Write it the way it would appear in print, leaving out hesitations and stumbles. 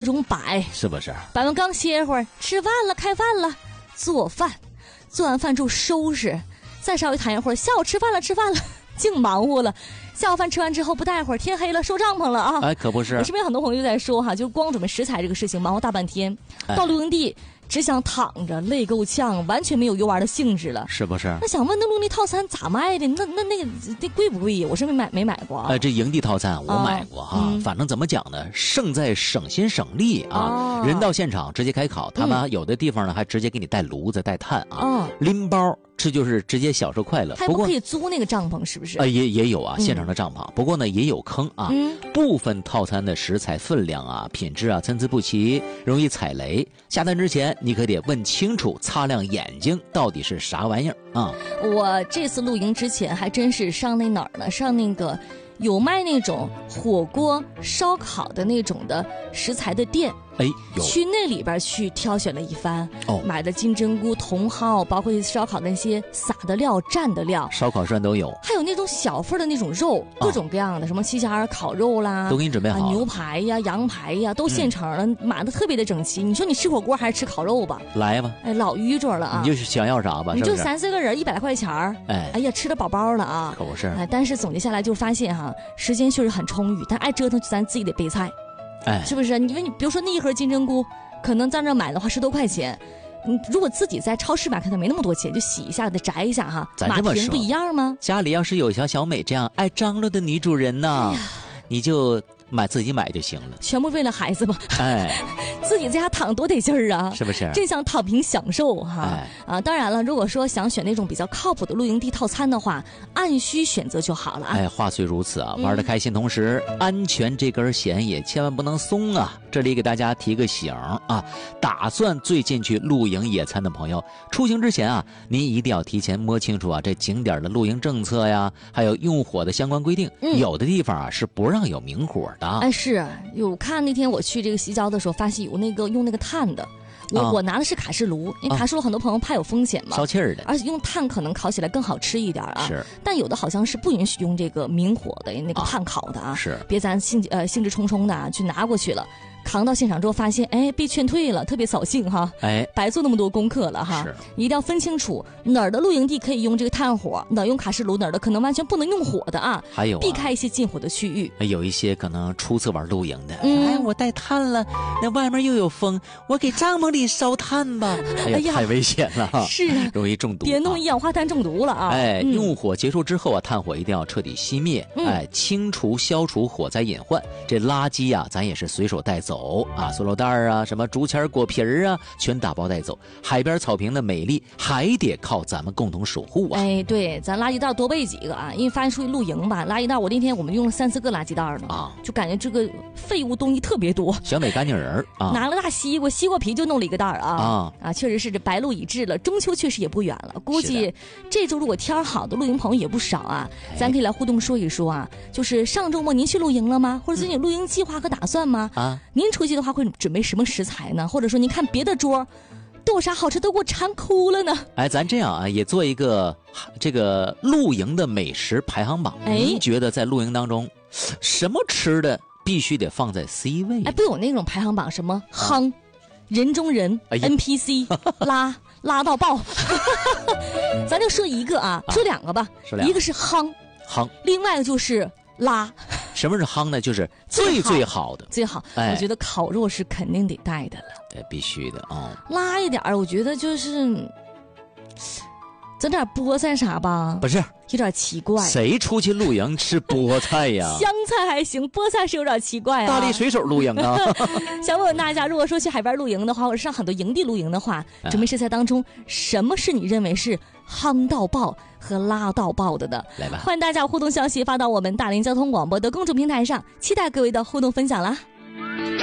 种摆， 是不是？ 摆完刚歇会儿，吃饭了，开饭了，做饭，做完饭之后收拾，再稍微躺一会儿，下午吃饭了，净忙活了。下午饭吃完之后，不大一会儿天黑了，收帐篷了啊！ 哎，可不是。 我身边很多朋友就在说哈，就是光准备食材这个事情，忙活大半天，到露营地只想躺着，累够呛，完全没有游玩的兴致了， 是不是？ 那想问，那露营地套餐咋卖的？那贵不贵呀？我是没买过啊。 这营地套餐我买过哈，反正怎么讲呢，胜在省心省力啊。人到现场直接开烤，他们有的地方呢还直接给你带炉子带炭啊，拎包。这就是直接享受快乐。 还不可以租那个帐篷，是不是？ 也有啊，现成的帐篷。不过呢，也有坑啊。部分套餐的食材分量啊、品质啊参差不齐，容易踩雷。下单之前你可得问清楚，擦亮眼睛，到底是啥玩意儿啊？我这次露营之前还真是上那哪儿呢？上那个有卖那种火锅、烧烤的那种的食材的店。去那里边去挑选了一番，买的金针菇、茼蒿，包括烧烤那些撒的料、蘸的料， 烧烤涮都有， 还有那种小份的那种肉，各种各样的，什么七虾烤肉啦， 都给你准备好了， 牛排呀、羊排呀，都现成了，码的特别的整齐。你说你吃火锅还是吃烤肉吧？ 来吧， 老愚拙了啊！ 你就想要啥吧？ 你就3-4个人100来块钱哎呀，吃得饱饱了啊！ 可不是。 但是总结下来就发现哈，时间确实很充裕，但爱折腾咱自己得备菜。是不是？因为你比如说那一盒金针菇，可能在那买的话10多块钱，你如果自己在超市买，可能没那么多钱，就洗一下，得摘一下哈。 咱这么说， 不一样吗？ 家里要是有像小美这样爱张罗的女主人呢，你就自己买就行了， 全部为了孩子吧。自己在家躺多得劲儿啊， 是不是？ 真想躺平享受哈。当然了，如果说想选那种比较靠谱的露营地套餐的话，按需选择就好了啊。 话虽如此啊，玩得开心同时，安全这根弦也千万不能松啊。这里给大家提个醒啊，打算最近去露营野餐的朋友，出行之前啊，您一定要提前摸清楚啊这景点的露营政策呀，还有用火的相关规定。有的地方啊是不让有明火的。 是有看那天我去这个西郊的时候，发现有那个用那个炭的。我拿的是卡式炉，因为卡式炉很多朋友怕有风险嘛， 烧气儿的， 而且用炭可能烤起来更好吃一点啊。 是， 但有的好像是不允许用这个明火的那个炭烤的啊。 是， 别咱兴致冲冲的去拿过去了。扛到现场之后发现，被劝退了，特别扫兴哈，白做那么多功课了哈。一定要分清楚哪儿的露营地可以用这个炭火，哪儿用卡式炉，哪儿的可能完全不能用火的啊。 还有避开一些禁火的区域。 有一些可能初次玩露营的，我带炭了，那外面又有风，我给帐篷里烧炭吧。太危险了哈， 是容易中毒， 别弄一氧化碳中毒了啊。 用火结束之后啊，炭火一定要彻底熄灭，清除消除火灾隐患。这垃圾啊，咱也是随手带走啊，塑料袋啊，什么竹签果皮啊，全打包带走。海边草坪的美丽还得靠咱们共同守护啊。 对，咱垃圾袋多备几个啊，因为发现出去露营吧，垃圾袋我那天我们用了3-4个垃圾袋呢啊，就感觉这个废物东西特别多。 小美干净人啊， 拿了大西瓜皮就弄了1个袋啊，确实是这白露已至了，中秋确实也不远了，估计这周如果天好的露营朋友也不少啊，咱可以来互动说一说啊，就是上周末您去露营了吗？或者最近有露营计划和打算吗？您出去的话会准备什么食材呢？或者说您看别的桌都有啥好吃都给我馋哭了呢？ 咱这样啊，也做一个这个露营的美食排行榜。您觉得在露营当中，什么吃的必须得放在 C 位？ 不有那种排行榜什么夯、人中人、NPC 拉到爆。咱就说一个啊，说2个吧，一个是夯，另外一个就是拉。 什么是夯呢？就是最好的， 最好。我觉得烤肉是肯定得带的了， 必须的啊。 拉一点我觉得就是整点菠菜啥吧， 不是有点奇怪。 谁出去露营吃菠菜呀？ 香菜还行，菠菜是有点奇怪啊。 大力水手露营啊！ 想问问大家，如果说去海边露营的话，或者上很多营地露营的话，准备食材当中，什么是你认为是夯到爆和拉到爆的呢？ 来吧， 欢迎大家互动消息发到我们大连交通广播的公众平台上，期待各位的互动分享啦。